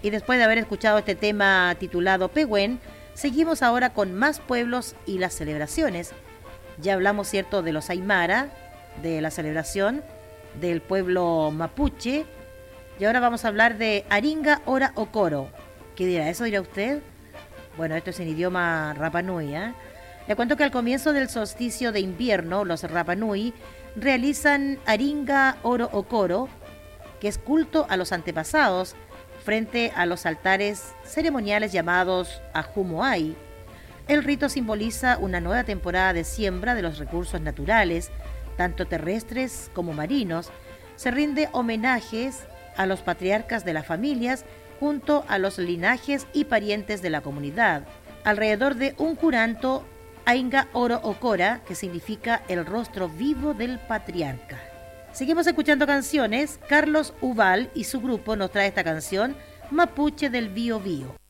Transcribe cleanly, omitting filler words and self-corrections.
Y después de haber escuchado este tema titulado Pehuen, seguimos ahora con más pueblos y las celebraciones. Ya hablamos, ¿cierto?, de los Aymara, de la celebración del pueblo mapuche, y ahora vamos a hablar de Aringa Ora Okoro. ¿Qué dirá? ¿Eso dirá usted? Bueno, esto es en idioma Rapa Nui, ¿eh? Le cuento que al comienzo del solsticio de invierno, los Rapa Nui realizan Aringa Oro Okoro, que es culto a los antepasados, frente a los altares ceremoniales llamados Ajumoai. El rito simboliza una nueva temporada de siembra de los recursos naturales, tanto terrestres como marinos. Se rinde homenajes a los patriarcas de las familias junto a los linajes y parientes de la comunidad. Alrededor de un curanto, Ainga Oro Okora, que significa el rostro vivo del patriarca. Seguimos escuchando canciones. Carlos Ubal y su grupo nos trae esta canción, Mapuche del Bío Bío.